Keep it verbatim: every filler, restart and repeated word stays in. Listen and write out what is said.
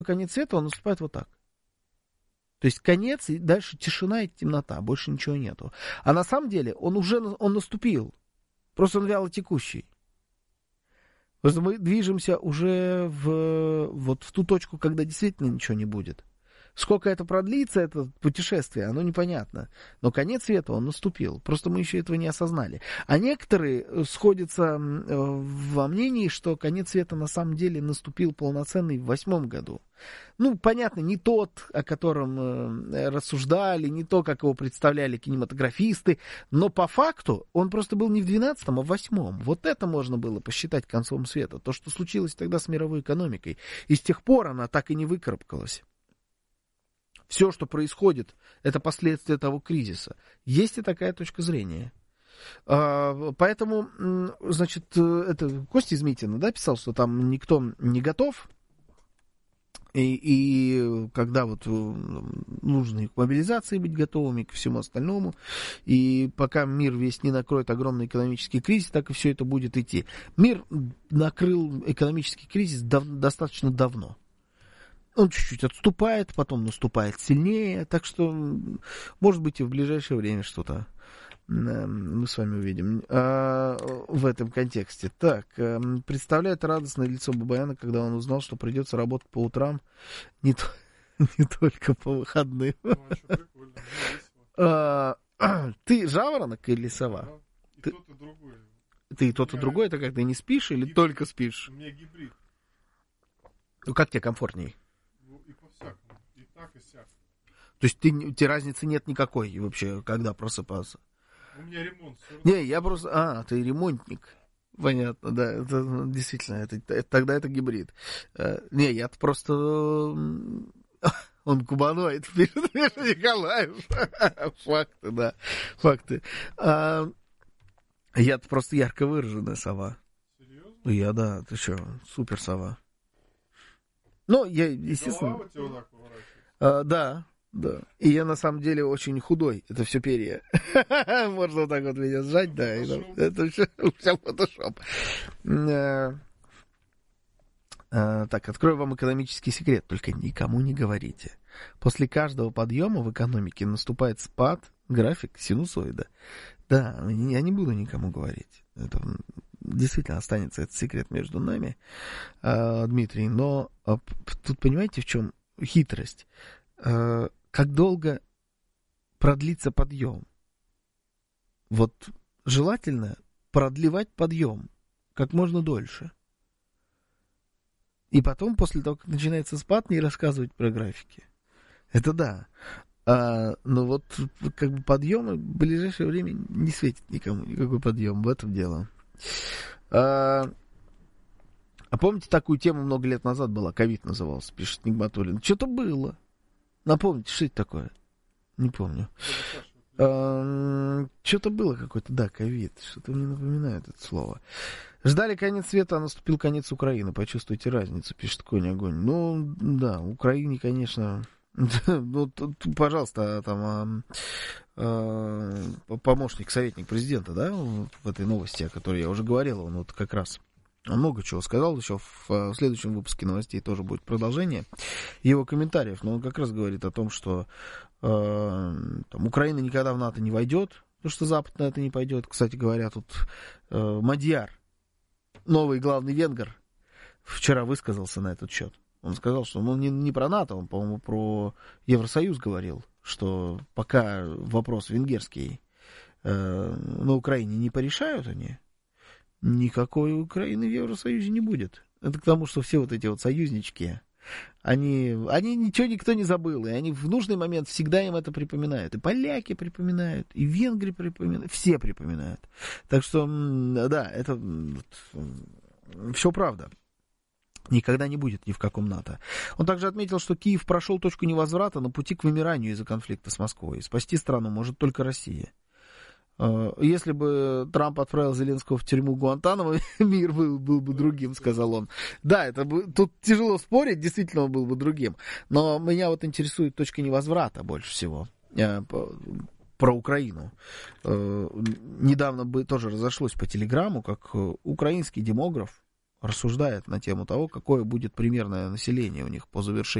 конец света, он наступает вот так. То есть конец, и дальше тишина и темнота, больше ничего нету. А на самом деле он уже он наступил, просто он вяло текущий. Просто мы движемся уже в, вот в ту точку, когда действительно ничего не будет. Сколько это продлится, это путешествие, оно непонятно. Но конец света, он наступил. Просто мы еще этого не осознали. А некоторые сходятся во мнении, что конец света на самом деле наступил полноценный в восьмом году. Ну, понятно, не тот, о котором рассуждали, не то, как его представляли кинематографисты. Но по факту он просто был не в двенадцатом, а в восьмом. Вот это можно было посчитать концом света. То, что случилось тогда с мировой экономикой. И с тех пор она так и не выкарабкалась. Все, что происходит, это последствия того кризиса. Есть и такая точка зрения. Поэтому, значит, это Костя Измитина, да, писал, что там никто не готов. И, и когда вот нужно к мобилизации быть готовыми, ко всему остальному, и пока мир весь не накроет огромный экономический кризис, так и все это будет идти. Мир накрыл экономический кризис дав- достаточно давно. Он чуть-чуть отступает, потом наступает сильнее, так что, может быть, и в ближайшее время что-то мы с вами увидим а, в этом контексте. Так, представляет радостное лицо Бабаяна, когда он узнал, что придется работать по утрам, не, то, не только по выходным. а, Ты жаворонок или сова? И ты, тот, и другой. Ты и тот, и другой, это как, ты не спишь или гибрид. Только спишь? У меня гибрид. Ну, как тебе комфортней? И по-всякому. И так, и сяк. То есть ты, тебе разницы нет никакой вообще, когда просыпаться? У меня ремонт. Не, я просто... А, ты ремонтник. Понятно, да. Это, действительно, это, это, тогда это гибрид. Не, я просто... Он кубаноид, пишет Миша Николаев. Факты, да. Факты. А, я-то просто ярко выраженная сова. Серьезно? Я, да. Ты что, супер сова. Ну, я, естественно... Голова у тебя вот так поворачивается? А, да. Да. И я на самом деле очень худой. Это все перья. Можно вот так вот меня сжать, да. И, это все, все фотошоп. А, а, так, открою вам экономический секрет. Только никому не говорите. После каждого подъема в экономике наступает спад, график синусоида. Да, я не буду никому говорить. Это действительно останется этот секрет между нами, а, Дмитрий. Но а, тут понимаете, в чем хитрость? А, как долго продлится подъем? Вот желательно продлевать подъем как можно дольше. И потом, после того, как начинается спад, не рассказывать про графики. Это да. А, но вот как бы подъем в ближайшее время не светит никому никакой подъем. В этом дело. А, а помните, такую тему много лет назад была? Ковид назывался, пишет Нигматуллин. Что-то было. Напомните, что это такое? Не помню. А, что-то было какое-то, да, ковид. Что-то мне напоминает это слово. Ждали конец света, а наступил конец Украины. Почувствуйте разницу, пишет Конь Огонь. Ну, да, Украине, конечно... Ну, тут, пожалуйста, там а, а, помощник, советник президента, да, в этой новости, о которой я уже говорил, он вот как раз он много чего сказал, еще в, в следующем выпуске новостей тоже будет продолжение его комментариев, но он как раз говорит о том, что э, там, Украина никогда в НАТО не войдет, потому что Запад на это не пойдет. Кстати говоря, тут э, Мадьяр, новый главный венгр, вчера высказался на этот счет. Он сказал, что ну, не, не про НАТО, он, по-моему, про Евросоюз говорил, что пока вопрос венгерский э, на Украине не порешают они, никакой Украины в Евросоюзе не будет. Это к тому, что все вот эти вот союзнички, они, они ничего никто не забыл, и они в нужный момент всегда им это припоминают. И поляки припоминают, и венгры припоминают, все припоминают. Так что, да, это все правда. Никогда не будет ни в каком НАТО. Он также отметил, что Киев прошел точку невозврата на пути к вымиранию из-за конфликта с Москвой. Спасти страну может только Россия. Если бы Трамп отправил Зеленского в тюрьму Гуантанамо, мир был, был бы другим, сказал он. Да, это бы, тут тяжело спорить, действительно он был бы другим. Но меня вот интересует точка невозврата больше всего. Про Украину. Недавно бы тоже разошлось по телеграмму, как украинский демограф рассуждает на тему того, какое будет примерное население у них по завершении